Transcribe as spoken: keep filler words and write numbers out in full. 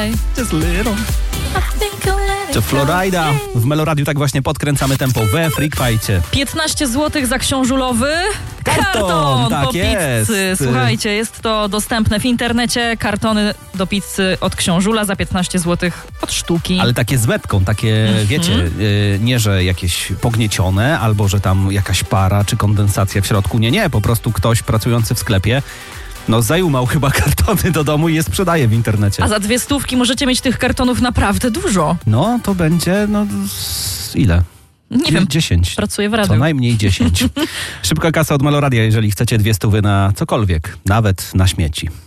try. Just a little. I think I'll let it To Florida. go. W Meloradiu tak właśnie podkręcamy tempo we Freak Fightie. piętnaście złotych za książulowy Karton, tak po jest. pizzy. Słuchajcie, jest to dostępne w internecie. Kartony do pizzy od książula za piętnaście złotych od sztuki. Ale takie z metką, takie, Mhm. wiecie, y, nie, że jakieś pogniecione, albo że tam jakaś para czy kondensacja w środku. Nie, nie, po prostu ktoś pracujący w sklepie no zajumał chyba kartony do domu i je sprzedaje w internecie. A za dwie stówki możecie mieć tych kartonów naprawdę dużo. No, to będzie, no, z ile? Nie wiem, dziesięć. pracuję w Co radiu. najmniej dziesięć. Szybka kasa od Meloradia, jeżeli chcecie dwie stówy na cokolwiek, nawet na śmieci.